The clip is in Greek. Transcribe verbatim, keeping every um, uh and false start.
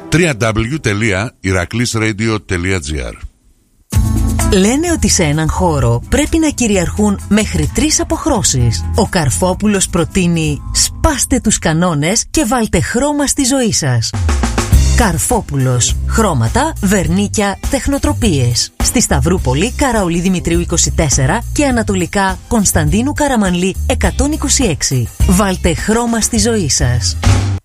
double-u double-u double-u τελεία ηρακλής ρέιντιο τελεία τζι άρ. Λένε ότι σε έναν χώρο πρέπει να κυριαρχούν μέχρι τρεις αποχρώσεις. Ο Καρφόπουλος προτείνει σπάστε τους κανόνες και βάλτε χρώμα στη ζωή σας. Καρφόπουλος. Χρώματα, βερνίκια, τεχνοτροπίες. Στη Σταυρούπολη, Καραολί Δημητρίου είκοσι τέσσερα και ανατολικά Κωνσταντίνου Καραμανλή εκατόν είκοσι έξι. Βάλτε χρώμα στη ζωή σας.